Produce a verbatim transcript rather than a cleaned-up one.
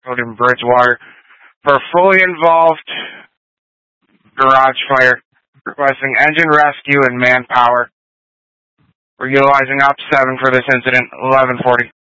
Road in Bridgewater for a fully involved garage fire, requesting engine rescue and manpower. We're utilizing Op seven for this incident, eleven forty.